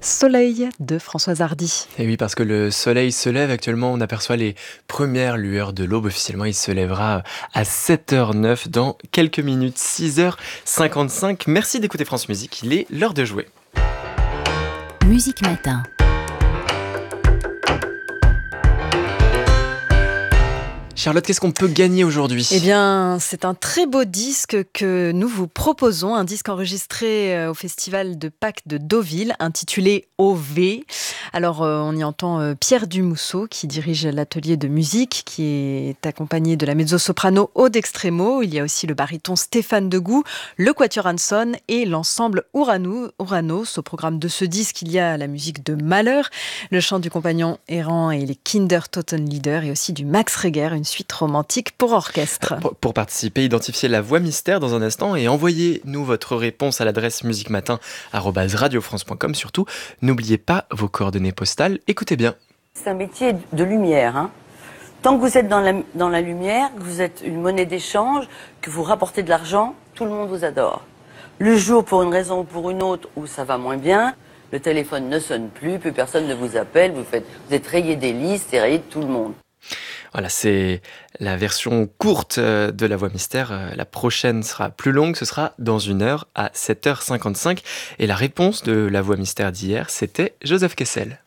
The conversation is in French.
Soleil de Françoise Hardy. Et oui, parce que le soleil se lève actuellement, on aperçoit les premières lueurs de l'aube. Officiellement, il se lèvera à 7h09 dans quelques minutes, 6h55. Merci d'écouter France Musique, il est l'heure de jouer. Musique Matin. Charlotte, qu'est-ce qu'on peut gagner aujourd'hui ? Eh bien, c'est un très beau disque que nous vous proposons, un disque enregistré au Festival de Pâques de Deauville, intitulé OV. Alors, on y entend Pierre Dumousseau, qui dirige l'atelier de musique, qui est accompagné de la mezzo-soprano Aude Extremo. Il y a aussi le baryton Stéphane Degout, le quatuor Hanson et l'ensemble Uranos. Au programme de ce disque, il y a la musique de Mahler, le chant du compagnon errant et les Kindertotenlieder, et aussi du Max Reger, une suite romantique pour orchestre. Pour participer, identifiez la voix mystère dans un instant et envoyez-nous votre réponse à l'adresse musicmatin@radiofrance.com. Surtout, n'oubliez pas vos coordonnées postales. Écoutez bien. C'est un métier de lumière. Hein. Tant que vous êtes dans la lumière, que vous êtes une monnaie d'échange, que vous rapportez de l'argent, tout le monde vous adore. Le jour, pour une raison ou pour une autre, où ça va moins bien, le téléphone ne sonne plus personne ne vous appelle, vous êtes rayé des listes et rayé de tout le monde. Voilà, c'est la version courte de la voix mystère. La prochaine sera plus longue, ce sera dans 1 heure à 7h55. Et la réponse de la voix mystère d'hier, c'était Joseph Kessel.